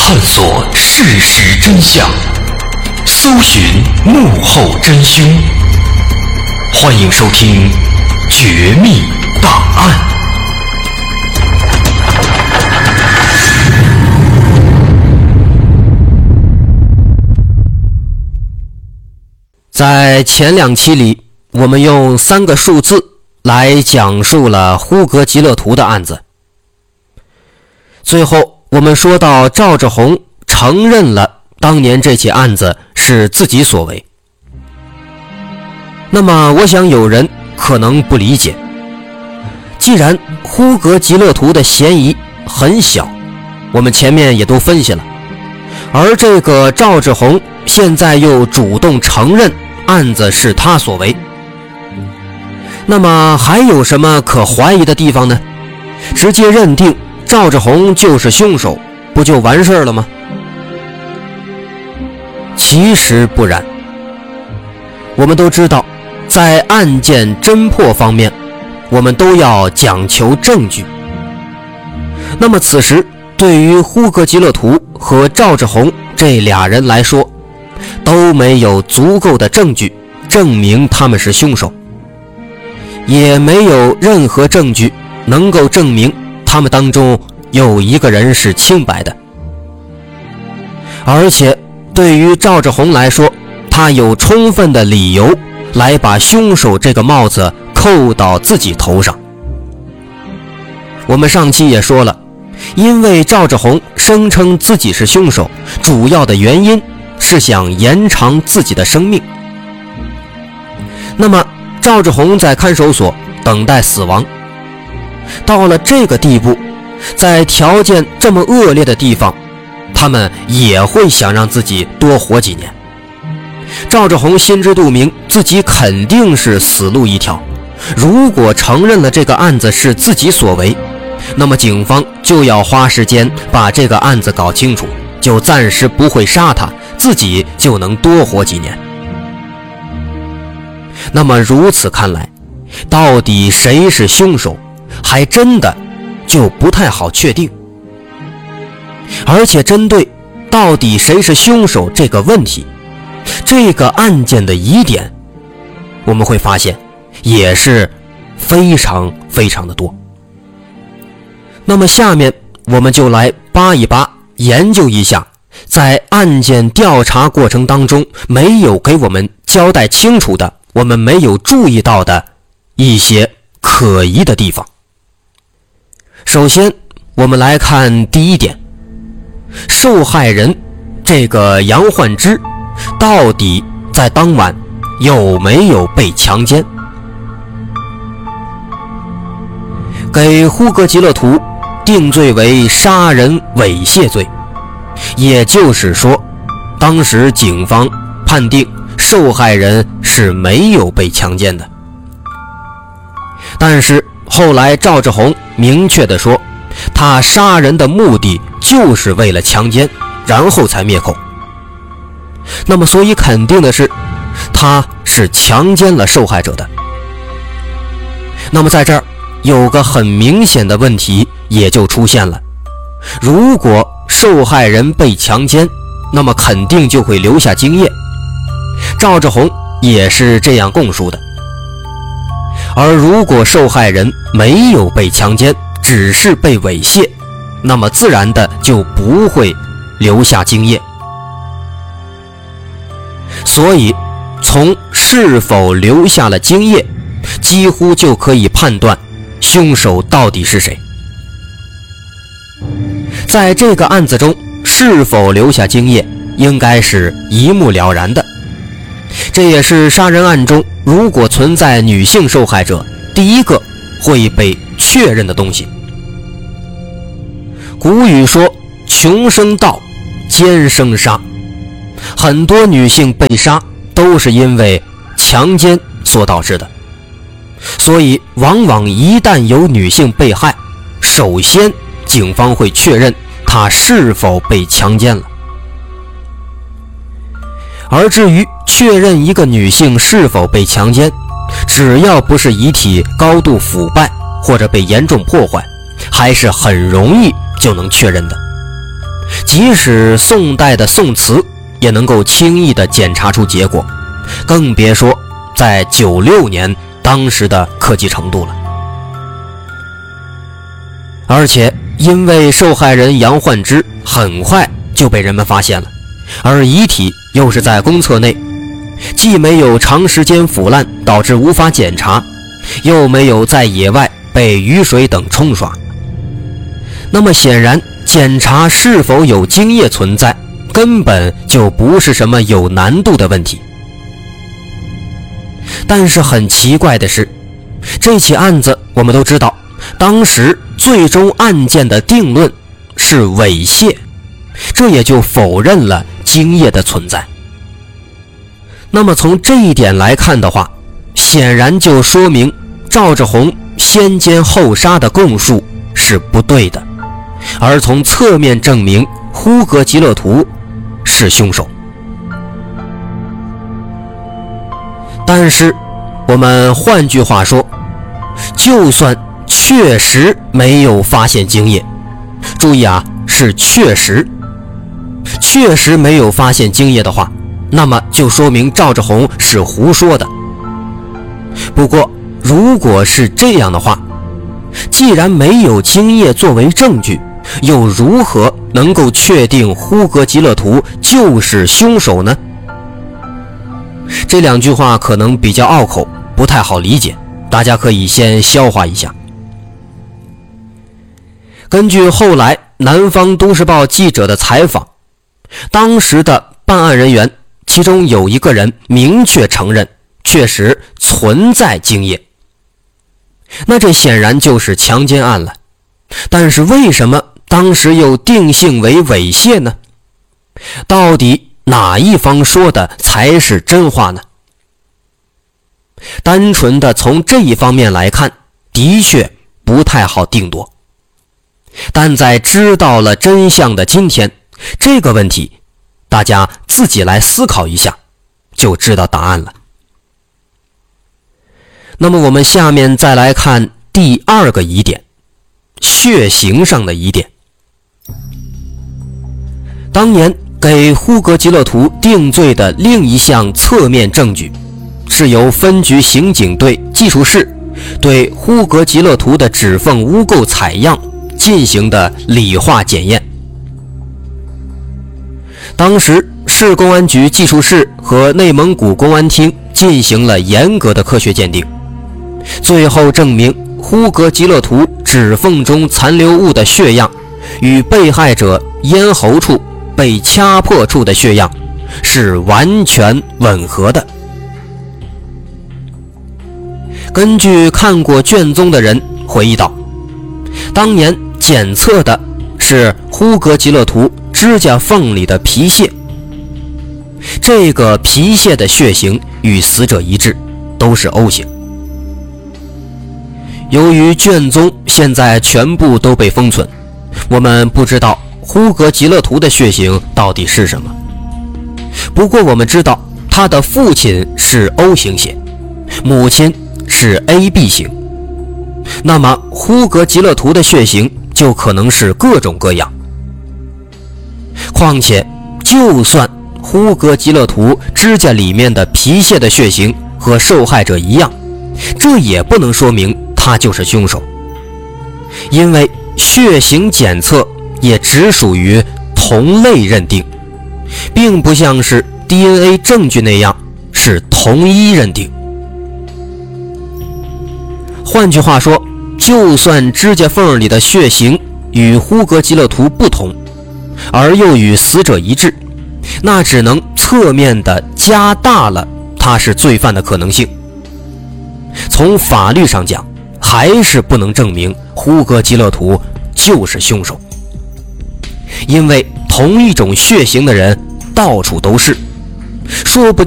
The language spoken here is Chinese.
探索事实真相，搜寻幕后真凶。欢迎收听《绝密档案》。 在前2期里，我们用3个数字来讲述了呼格吉勒图的案子。最后我们说到赵志红承认了当年这起案子是自己所为。那么我想有人可能不理解，既然呼格吉勒图的嫌疑很小，我们前面也都分析了，而这个赵志红现在又主动承认案子是他所为，那么还有什么可怀疑的地方呢？直接认定赵志红就是凶手，不就完事了吗？其实不然。我们都知道，在案件侦破方面，我们都要讲求证据。那么此时对于呼格吉勒图和赵志红这俩人来说，都没有足够的证据证明他们是凶手，也没有任何证据能够证明他们当中有一个人是清白的。而且对于赵志红来说，他有充分的理由来把凶手这个帽子扣到自己头上。我们上期也说了，因为赵志红声称自己是凶手，主要的原因是想延长自己的生命。那么赵志红在看守所等待死亡，到了这个地步，在条件这么恶劣的地方，他们也会想让自己多活几年。赵志红心知肚明，自己肯定是死路一条，如果承认了这个案子是自己所为，那么警方就要花时间把这个案子搞清楚，就暂时不会杀他，自己就能多活几年。那么如此看来，到底谁是凶手，还真的就不太好确定。而且针对到底谁是凶手这个问题，这个案件的疑点，我们会发现也是非常非常的多。那么下面我们就来扒一扒，研究一下在案件调查过程当中没有给我们交代清楚的，我们没有注意到的一些可疑的地方。首先我们来看第一点，受害人这个杨焕之到底在当晚有没有被强奸？给呼格吉勒图定罪为杀人猥亵罪，也就是说当时警方判定受害人是没有被强奸的。但是后来赵志红明确地说，他杀人的目的就是为了强奸，然后才灭口。那么所以肯定的是，他是强奸了受害者的。那么在这儿有个很明显的问题也就出现了，如果受害人被强奸，那么肯定就会留下精液，赵志红也是这样供述的。而如果受害人没有被强奸，只是被猥亵，那么自然的就不会留下精液。所以从是否留下了精液，几乎就可以判断凶手到底是谁。在这个案子中，是否留下精液应该是一目了然的，这也是杀人案中如果存在女性受害者第一个会被确认的东西。古语说穷生盗，奸生杀，很多女性被杀都是因为强奸所导致的，所以往往一旦有女性被害，首先警方会确认她是否被强奸了。而至于确认一个女性是否被强奸，只要不是遗体高度腐败或者被严重破坏，还是很容易就能确认的。 即使宋代的宋瓷也能够轻易地检查出结果，更别说在96年当时的科技程度了。而且因为受害人杨焕之很快就被人们发现了，而遗体又是在公厕内，既没有长时间腐烂导致无法检查，又没有在野外被雨水等冲刷，那么显然检查是否有精液存在根本就不是什么有难度的问题。但是很奇怪的是，这起案子我们都知道，当时最终案件的定论是猥亵，这也就否认了精液的存在。那么从这一点来看的话，显然就说明赵志红先奸后杀的供述是不对的，而从侧面证明呼格吉勒图是凶手。但是我们换句话说，就算确实没有发现精液，注意啊，是确实没有发现精液的话，那么就说明赵志红是胡说的。不过如果是这样的话，既然没有精液作为证据，又如何能够确定呼格吉勒图就是凶手呢？这两句话可能比较拗口，不太好理解，大家可以先消化一下。根据后来南方都市报记者的采访，当时的办案人员其中有一个人明确承认确实存在精液，那这显然就是强奸案了。但是为什么当时又定性为猥亵呢？到底哪一方说的才是真话呢？单纯的从这一方面来看，的确不太好定夺。但在知道了真相的今天，这个问题大家自己来思考一下，就知道答案了。那么我们下面再来看第二个疑点，血型上的疑点。当年给呼格吉勒图定罪的另一项侧面证据，是由分局刑警队技术室对呼格吉勒图的指缝污垢采样进行的理化检验。当时市公安局技术室和内蒙古公安厅进行了严格的科学鉴定，最后证明呼格吉勒图指缝中残留物的血样与被害者咽喉处被掐破处的血样是完全吻合的。根据看过卷宗的人回忆道，当年检测的是呼格吉勒图指甲缝里的皮屑，这个皮屑的血型与死者一致，都是 O 型。由于卷宗现在全部都被封存，我们不知道呼格吉勒图的血型到底是什么。不过我们知道他的父亲是 O 型血，母亲是 AB 型，那么呼格吉勒图的血型就可能是各种各样。况且就算呼格吉勒图指甲里面的皮屑的血型和受害者一样，这也不能说明他就是凶手，因为血型检测也只属于同类认定，并不像是 DNA 证据那样是同一认定。换句话说，就算指甲缝里的血型与呼格吉勒图不同，而又与死者一致，那只能侧面的加大了他是罪犯的可能性。从法律上讲，还是不能证明呼格吉勒图就是凶手，因为同一种血型的人到处都是，说不定